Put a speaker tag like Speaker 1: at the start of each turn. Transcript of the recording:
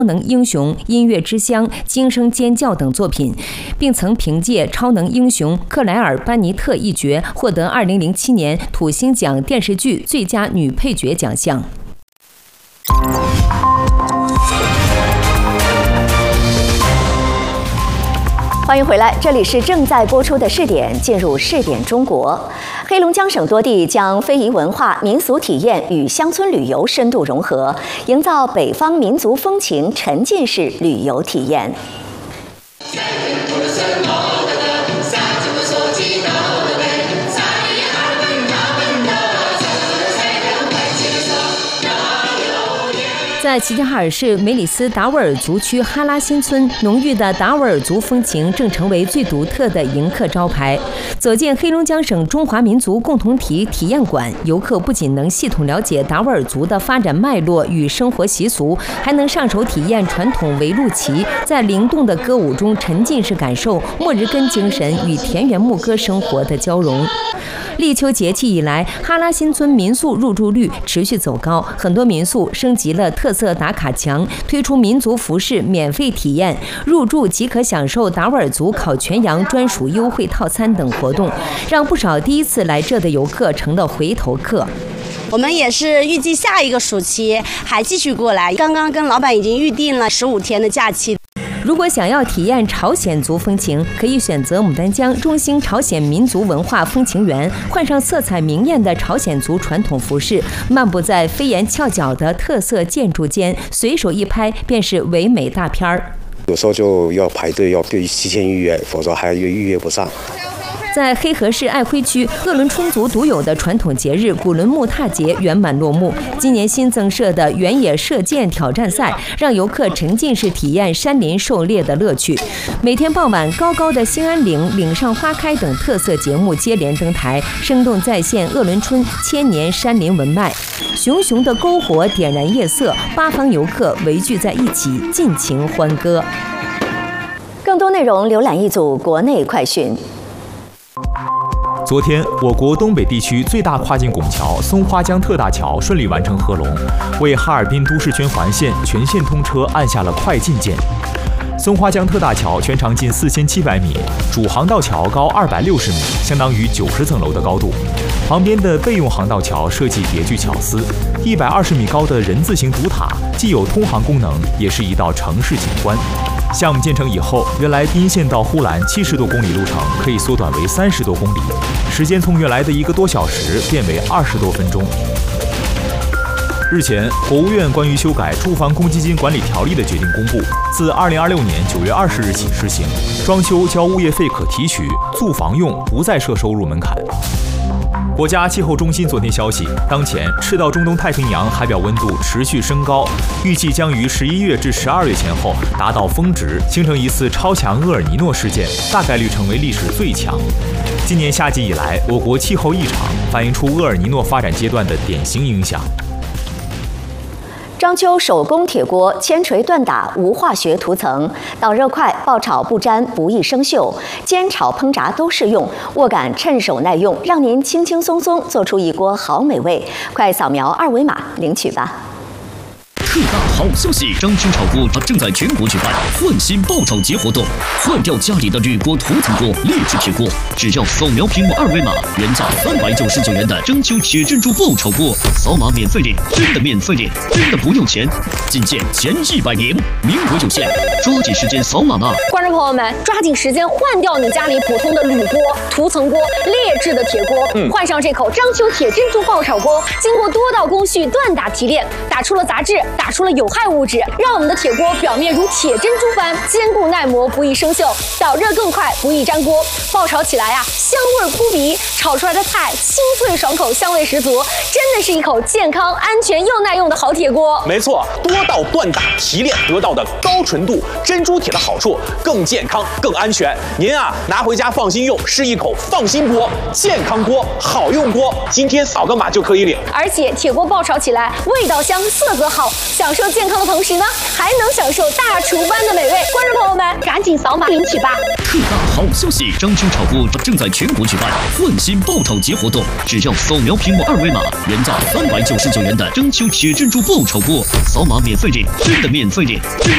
Speaker 1: 超能英雄、音乐之乡、惊声尖叫等作品，并曾凭借《超能英雄》克莱尔·班尼特一角获得2007年土星奖电视剧最佳女配角奖项。
Speaker 2: 欢迎回来，这里是正在播出的视点，进入视点中国。黑龙江省多地将非遗文化、民俗体验与乡村旅游深度融合，营造北方民族风情沉浸式旅游体验。在齐齐哈尔市梅里斯达斡尔族区哈拉新村，浓郁的达斡尔族风情正成为最独特的迎客招牌。走进黑龙江省中华民族共同体体验馆，游客不仅能系统了解达斡尔族的发展脉络与生活习俗，还能上手体验传统围路旗，在灵动的歌舞中沉浸式感受末日根精神与田园牧歌生活的交融。立秋节气以来，哈拉新村民宿入住率持续走高，很多民宿升级了特色打卡墙，推出民族服饰免费体验，入住即可享受达斡尔族烤全羊专属优惠套餐等活动，让不少第一次来这的游客成了回头客。
Speaker 3: 我们也是预计下一个暑期还继续过来，刚刚跟老板已经预定了15天的假期。
Speaker 1: 如果想要体验朝鲜族风情，可以选择牡丹江中兴朝鲜民族文化风情园，换上色彩明艳的朝鲜族传统服饰，漫步在飞檐翘角的特色建筑间，随手一拍便是唯美大片儿。
Speaker 4: 有时候就要排队，要提前预约，否则还预约不上。
Speaker 1: 在黑河市爱辉区，鄂伦春族独有的传统节日古伦木踏节圆满落幕。今年新增设的原野射箭挑战赛，让游客沉浸式体验山林狩猎的乐趣。每天傍晚，高高的兴安岭、岭上花开等特色节目接连登台，生动再现鄂伦春千年山林文脉。熊熊的篝火点燃夜色，八方游客围聚在一起，尽情欢歌。
Speaker 2: 更多内容浏览一组国内快讯。
Speaker 5: 昨天，我国东北地区最大跨境拱桥松花江特大桥顺利完成合龙，为哈尔滨都市圈环线全线通车按下了快进键。松花江特大桥全长近4700米，主航道桥高260米，相当于90层楼的高度。旁边的备用航道桥设计别具巧思，120米高的人字形主塔，既有通航功能，也是一道城市景观。项目建成以后，原来宾县到呼兰70多公里路程可以缩短为30多公里，时间从原来的1个多小时变为20多分钟。日前，国务院关于修改住房公积金管理条例的决定公布，自2026年9月20日起施行，装修交物业费可提取，住房用不再设收入门槛。国家气候中心昨天消息，当前赤道中东太平洋海表温度持续升高，预计将于11月至12月前后达到峰值，形成一次超强厄尔尼诺事件，大概率成为历史最强。今年夏季以来，我国气候异常，反映出厄尔尼诺发展阶段的典型影响。
Speaker 2: 章丘手工铁锅，千锤断打无化学涂层，导热快，爆炒不粘，不易生锈，煎炒烹炸都适用，握感趁手耐用，让您轻轻松松做出一锅好美味。快扫描2维码领取吧。
Speaker 6: 特大好消息！章丘炒锅正在全国举办换新爆炒节活动，换掉家里的铝锅、涂层锅、劣质铁锅，只要扫描屏幕2维码，原价399元的章丘铁珍珠爆炒锅，扫码免费领，真的免费领，真的不用钱，仅限前100名，名额有限，抓紧时间扫码吧！
Speaker 7: 观众朋友们，抓紧时间换掉你家里普通的铝锅、涂层锅、劣质的铁锅，换上这口章丘铁珍珠爆炒锅，经过多道工序锻打提炼，打出了杂质，打出了有害物质，让我们的铁锅表面如铁珍珠般坚固耐磨，不易生锈，导热更快，不易粘锅。爆炒起来香味扑鼻，炒出来的菜清脆爽口，香味十足，真的是一口健康、安全又耐用的好铁锅。
Speaker 8: 没错，多道锻打提炼得到的高纯度珍珠铁的好处，更健康、更安全。您拿回家放心用，是一口放心锅，健康锅，好用锅。今天扫个码就可以领，
Speaker 7: 而且铁锅爆炒起来味道香，色泽好。享受健康的同时呢，还能享受大厨般的美味。观众朋友们，赶紧扫码领取吧！
Speaker 6: 特大好消息！章丘炒锅正在全国举办换新爆炒节活动，只要扫描屏幕2维码，原价399元的章丘铁珍珠爆炒锅，扫码免费领，真的免费领，真